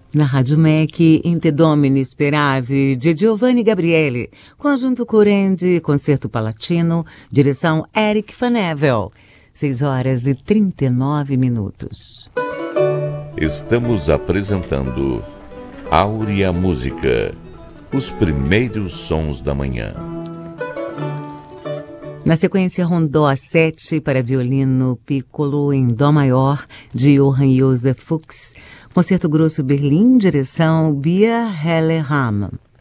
Na Rádio MEC, In Te Domine Speravi, de Giovanni Gabriele, conjunto Curende, concerto palatino, direção Eric Van Evel, 6h39. Estamos apresentando Áurea Música, os primeiros sons da manhã. Na sequência, Rondó 7 para violino piccolo em dó maior, de Johann Josef Fuchs, concerto grosso Berlim, direção Bia Hellerham.